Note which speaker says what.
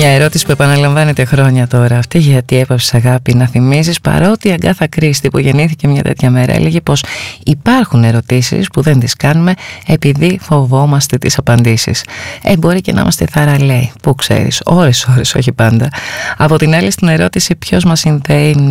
Speaker 1: Μια ερώτηση που επαναλαμβάνεται χρόνια τώρα αυτή, γιατί έπαψες αγάπη να θυμίζεις, παρότι η Αγκάθα Κρίστη που γεννήθηκε μια τέτοια μέρα έλεγε πως υπάρχουν ερωτήσεις που δεν τις κάνουμε επειδή φοβόμαστε τις απαντήσεις. Μπορεί και να είμαστε θαραλέοι, που ξέρεις, ώρες, όχι πάντα. Από την άλλη στην ερώτηση ποιος μας συνδέει